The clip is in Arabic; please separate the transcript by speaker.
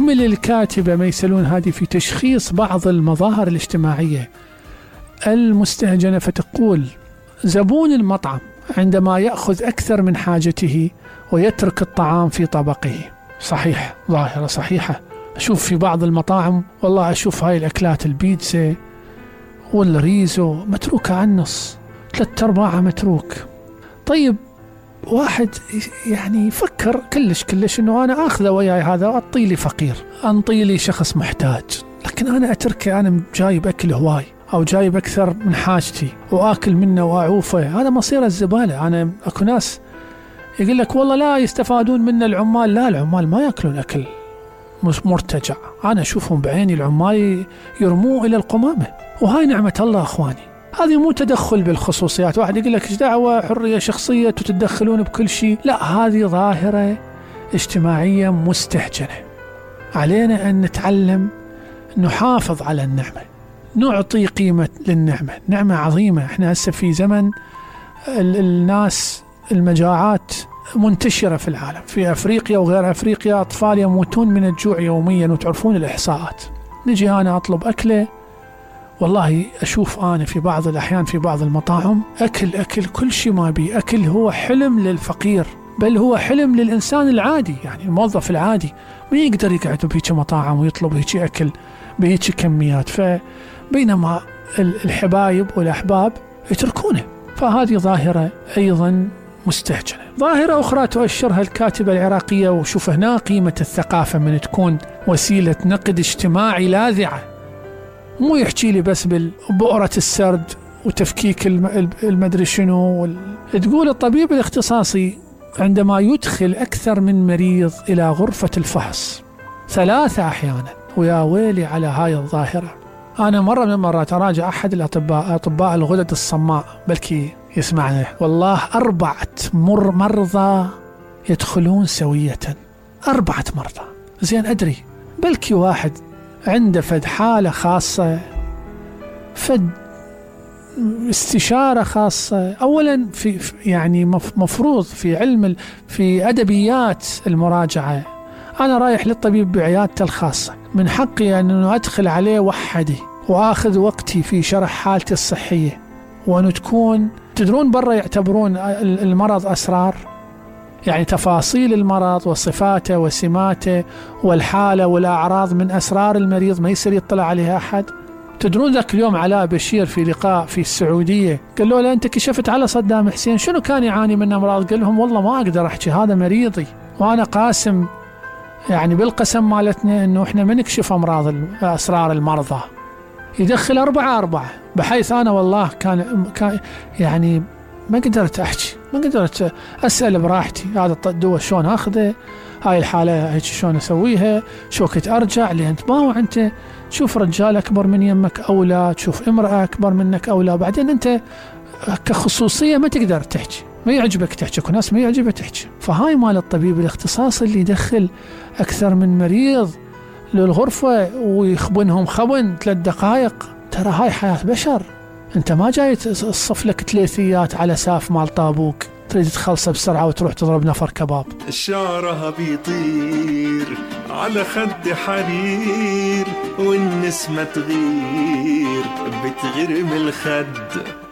Speaker 1: تكمل الكاتبة ميسلون هذه في تشخيص بعض المظاهر الاجتماعية المستهجنة، فتقول: زبون المطعم عندما يأخذ أكثر من حاجته ويترك الطعام في طبقه. صحيح، ظاهرة صحيحة. أشوف في بعض المطاعم والله، أشوف هاي الأكلات البيتزا والريزو متروكة على النص، 3/4 متروك. طيب واحد يعني يفكر كلش إنه أنا أخذه وياي هذا وأعطي لي فقير، أنطي لي شخص محتاج، لكن أنا أتركه، أنا جايب أكل هواي أو جايب أكثر من حاجتي وآكل منه وأعوفه، هذا مصير الزبالة. أنا أكو ناس يقول لك والله لا يستفادون منا العمال. لا، العمال ما يأكلون أكل مرتجع، أنا أشوفهم بعيني العمال يرموه إلى القمامة، وهاي نعمة الله أخواني. هذه مو تدخل بالخصوصيات. واحد يقول لك إيش دعوة، حرية شخصية وتتدخلون بكل شيء. لا، هذه ظاهرة اجتماعية مستهجنة. علينا أن نتعلم نحافظ على النعمة، نعطي قيمة للنعمة. نعمة عظيمة. احنا هسه في زمن الناس المجاعات منتشرة في العالم، في أفريقيا وغير أفريقيا أطفال يموتون من الجوع يوميا، وتعرفون الإحصاءات. نجي أنا أطلب أكله، والله أشوف أنا في بعض الأحيان في بعض المطاعم أكل كل شيء ما بي أكل. هو حلم للفقير، بل هو حلم للإنسان العادي، يعني الموظف العادي ما يقدر يقعد بهيك مطاعم ويطلب هيك أكل بهيك كميات، فبينما الحبايب والأحباب يتركونه. فهذه ظاهرة أيضا مستهجنة. ظاهرة أخرى تؤشرها الكاتبة العراقية، وشوف هنا قيمة الثقافة من تكون وسيلة نقد اجتماعي لاذعة، مو يحكي لي بس بالبؤرة السرد وتفكيك المدري شنو. تقول الطبيب الاختصاصي عندما يدخل أكثر من مريض إلى غرفة الفحص 3 أحيانا، ويا ويلي على هاي الظاهرة. أنا مرة من المرات أراجع أحد الأطباء، أطباء الغدد الصماء، بلكي يسمعني، والله 4 مرضى يدخلون سوية، 4 مرضى. زين أدري بلكي واحد عنده فد حالة خاصة، فد استشارة خاصة. أولا في يعني مفروض في علم في أدبيات المراجعة، أنا رايح للطبيب بعيادته الخاصة، من حقي أن أدخل عليه وحدي وآخذ وقتي في شرح حالتي الصحية، وأن تكون تدرون برا يعتبرون المرض أسرار، يعني تفاصيل المرض وصفاته وسماته والحالة والأعراض من أسرار المريض، ما يصير يطلع عليها أحد. تدرون ذاك اليوم علاء بشير في لقاء في السعودية قال له: أنت كشفت على صدام حسين شنو كان يعاني من أمراض؟ قال لهم: والله ما أقدر أحكي، هذا مريضي، وأنا قاسم يعني بالقسم مالتنا أنه إحنا ما نكشف أسرار المرضى. يدخل 4 بحيث أنا والله كان يعني ما قدرت أحكي، ما قدرت أسأل براحتي، هذا الدواء شلون أخذه، هاي الحالة هيك شلون أسويها، شو كنت أرجع لي. أنت ما هو أنت تشوف رجال أكبر من يمك أو لا، تشوف امرأة أكبر منك أو لا، بعدين أنت كخصوصية ما تقدر تحكي، ما يعجبك تحكي، وناس ما يعجبه تحكي. فهاي مال الطبيب الاختصاصي اللي يدخل أكثر من مريض للغرفة ويخبنهم خبن 3 دقائق، ترى هاي حياة بشر. أنت ما جاي تصف لك 3 على ساف مال طابوك تريد تخلصه بسرعة وتروح تضرب نفر كباب.
Speaker 2: شعرها بيطير على خد حرير، والنسمة تغير بتغير من الخد.